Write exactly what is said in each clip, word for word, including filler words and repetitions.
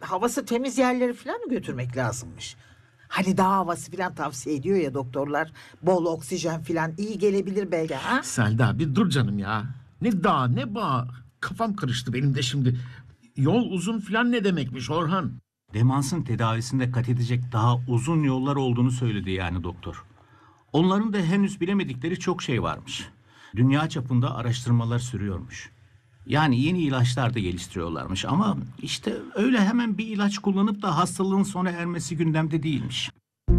havası temiz yerleri falan mı götürmek lazımmış? Hani dağ havası falan tavsiye ediyor ya doktorlar. Bol oksijen falan iyi gelebilir belki ha? Selda bir dur canım ya. Ne dağ ne bağ. Kafam karıştı benim de şimdi. Yol uzun falan ne demekmiş Orhan? Demansın tedavisinde kat edecek daha uzun yollar olduğunu söyledi yani doktor. Onların da henüz bilemedikleri çok şey varmış. Dünya çapında araştırmalar sürüyormuş. Yani yeni ilaçlar da geliştiriyorlarmış ama işte öyle hemen bir ilaç kullanıp da hastalığın sona ermesi gündemde değilmiş.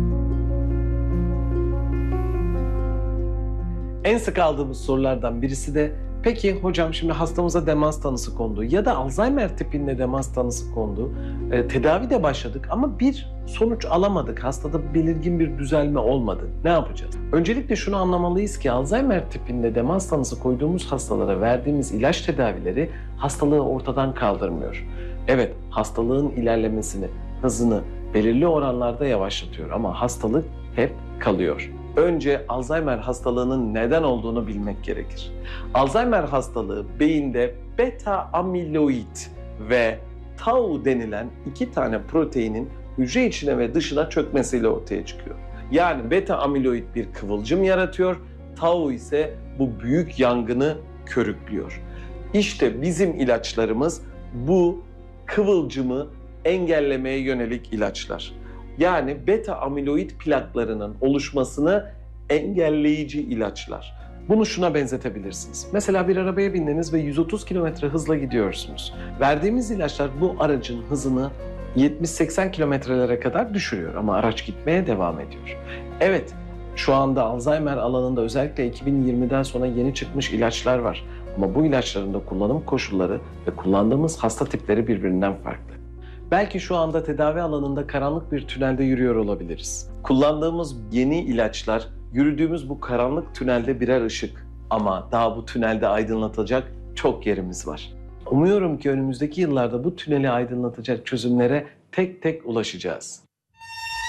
En sık aldığımız sorulardan birisi de peki hocam şimdi hastamıza demans tanısı kondu ya da Alzheimer tipinde demans tanısı kondu. E, tedavi de başladık ama bir sonuç alamadık. Hastada belirgin bir düzelme olmadı. Ne yapacağız? Öncelikle şunu anlamalıyız ki Alzheimer tipinde demans tanısı koyduğumuz hastalara verdiğimiz ilaç tedavileri hastalığı ortadan kaldırmıyor. Evet, hastalığın ilerlemesini, hızını belirli oranlarda yavaşlatıyor ama hastalık hep kalıyor. Önce Alzheimer hastalığının neden olduğunu bilmek gerekir. Alzheimer hastalığı beyinde beta amiloid ve tau denilen iki tane proteinin hücre içine ve dışına çökmesiyle ortaya çıkıyor. Yani beta amiloid bir kıvılcım yaratıyor, tau ise bu büyük yangını körüklüyor. İşte bizim ilaçlarımız bu kıvılcımı engellemeye yönelik ilaçlar. Yani beta amiloid plaklarının oluşmasını engelleyici ilaçlar. Bunu şuna benzetebilirsiniz. Mesela bir arabaya bindiniz ve yüz otuz kilometre hızla gidiyorsunuz. Verdiğimiz ilaçlar bu aracın hızını yetmiş seksen kilometrelere kadar düşürüyor ama araç gitmeye devam ediyor. Evet, şu anda Alzheimer alanında özellikle iki bin yirmiden sonra yeni çıkmış ilaçlar var. Ama bu ilaçların da kullanım koşulları ve kullandığımız hasta tipleri birbirinden farklı. Belki şu anda tedavi alanında karanlık bir tünelde yürüyor olabiliriz. Kullandığımız yeni ilaçlar, yürüdüğümüz bu karanlık tünelde birer ışık. Ama daha bu tünelde aydınlatacak çok yerimiz var. Umuyorum ki önümüzdeki yıllarda bu tüneli aydınlatacak çözümlere tek tek ulaşacağız.